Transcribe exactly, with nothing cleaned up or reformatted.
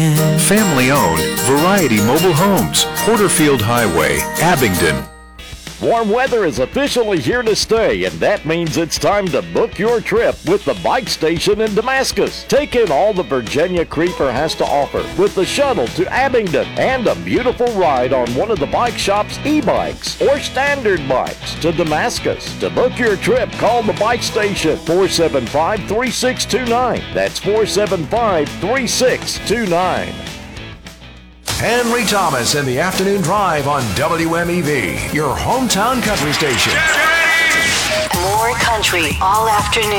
Family owned, Variety Mobile Homes, Porterfield Highway, Abingdon. Warm weather is officially here to stay, and that means it's time to book your trip with the Bike Station in Damascus. Take in all the Virginia Creeper has to offer with the shuttle to Abingdon and a beautiful ride on one of the bike shop's e-bikes or standard bikes to Damascus. To book your trip, call the Bike Station four seven five, three six two nine. That's four seven five, three six two nine. Henry Thomas in the Afternoon Drive on W M E V, your hometown country station. More country all afternoon.